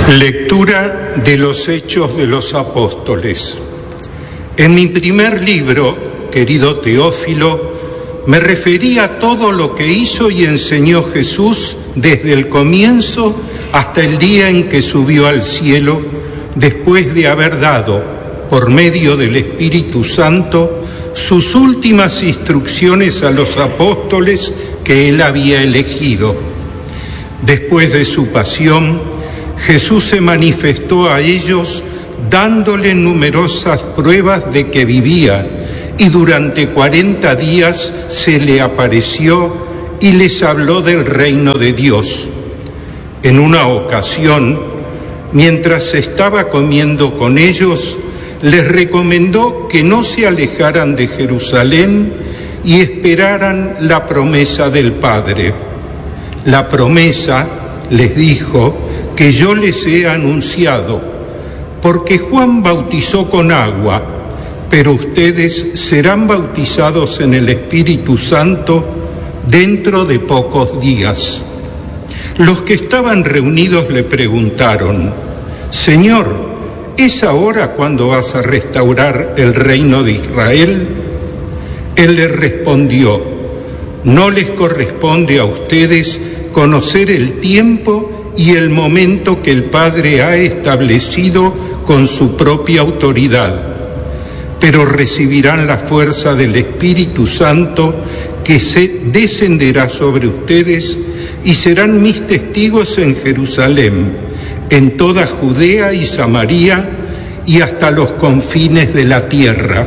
Lectura de los Hechos de los Apóstoles. En mi primer libro, querido Teófilo, me referí a todo lo que hizo y enseñó Jesús desde el comienzo hasta el día en que subió al cielo, después de haber dado, por medio del Espíritu Santo, sus últimas instrucciones a los apóstoles que él había elegido. Después de su pasión, Jesús se manifestó a ellos dándole numerosas pruebas de que vivía, y durante 40 días se le apareció y les habló del reino de Dios. En una ocasión, mientras estaba comiendo con ellos, les recomendó que no se alejaran de Jerusalén y esperaran la promesa del Padre. La promesa, les dijo, que yo les he anunciado, porque Juan bautizó con agua, pero ustedes serán bautizados en el Espíritu Santo dentro de pocos días. Los que estaban reunidos le preguntaron: Señor, ¿es ahora cuando vas a restaurar el reino de Israel? Él les respondió: no les corresponde a ustedes conocer el tiempo y el momento que el Padre ha establecido con su propia autoridad, pero recibirán la fuerza del Espíritu Santo que se descenderá sobre ustedes y serán mis testigos en Jerusalén, en toda Judea y Samaria y hasta los confines de la tierra.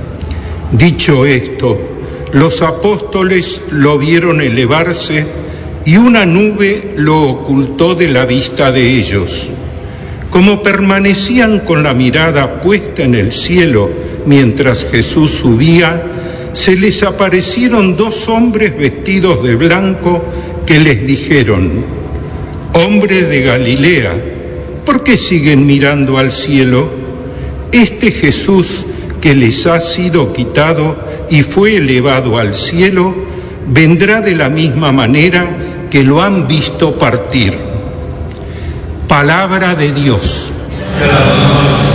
Dicho esto, los apóstoles lo vieron elevarse y una nube lo ocultó de la vista de ellos. Como permanecían con la mirada puesta en el cielo mientras Jesús subía, se les aparecieron dos hombres vestidos de blanco que les dijeron: hombres de Galilea, ¿por qué siguen mirando al cielo? Este Jesús que les ha sido quitado y fue elevado al cielo, vendrá de la misma manera que lo han visto partir. Palabra de Dios.